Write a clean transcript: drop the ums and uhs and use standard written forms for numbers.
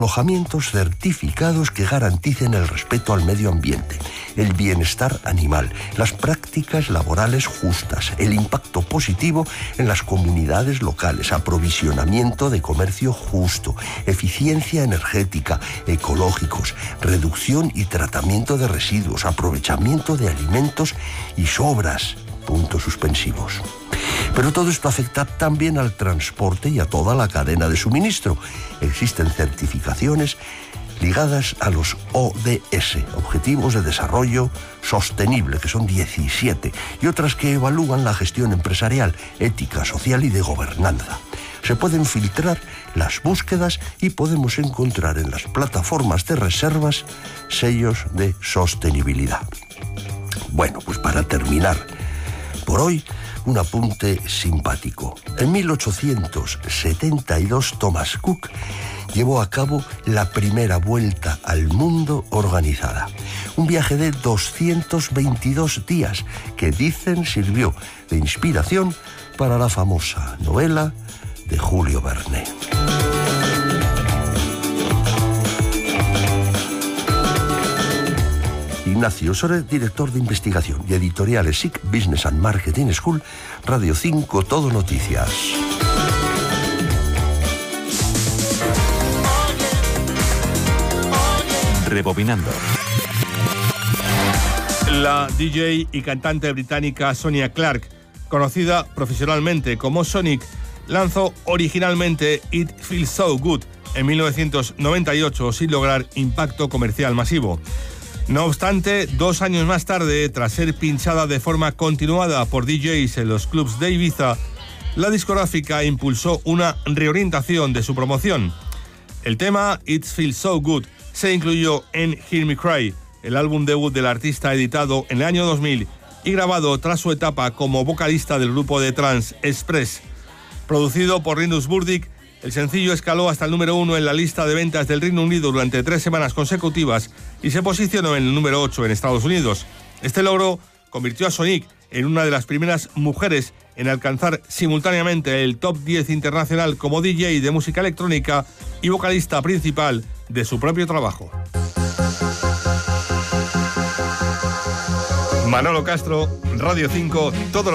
alojamientos certificados que garanticen el respeto al medio ambiente, el bienestar animal, las prácticas laborales justas, el impacto positivo en las comunidades locales, aprovisionamiento de comercio justo, eficiencia energética, ecológicos, reducción y tratamiento de residuos, aprovechamiento de alimentos y sobras. Puntos suspensivos. Pero todo esto afecta también al transporte y a toda la cadena de suministro. Existen certificaciones ligadas a los ODS, Objetivos de Desarrollo Sostenible, que son 17, y otras que evalúan la gestión empresarial, ética, social y de gobernanza. Se pueden filtrar las búsquedas y podemos encontrar en las plataformas de reservas sellos de sostenibilidad. Bueno, pues para terminar, por hoy, un apunte simpático. En 1872, Thomas Cook llevó a cabo la primera vuelta al mundo organizada. Un viaje de 222 días que dicen sirvió de inspiración para la famosa novela de Julio Verne. Ignacio Soler, director de investigación y editoriales SIC, Business and Marketing School, Radio 5, Todo Noticias. Rebobinando. La DJ y cantante británica Sonia Clarke, conocida profesionalmente como Sonic, lanzó originalmente It Feels So Good en 1998 sin lograr impacto comercial masivo. No obstante, 2 años más tarde, tras ser pinchada de forma continuada por DJs en los clubs de Ibiza, la discográfica impulsó una reorientación de su promoción. El tema It Feels So Good se incluyó en Hear Me Cry, el álbum debut del artista editado en el año 2000 y grabado tras su etapa como vocalista del grupo de trance Express. Producido por Linus Burdick, el sencillo escaló hasta el número 1 en la lista de ventas del Reino Unido durante 3 semanas consecutivas y se posicionó en el número 8 en Estados Unidos. Este logro convirtió a Sonic en una de las primeras mujeres en alcanzar simultáneamente el top 10 internacional como DJ de música electrónica y vocalista principal de su propio trabajo. Manolo Castro, Radio 5, todo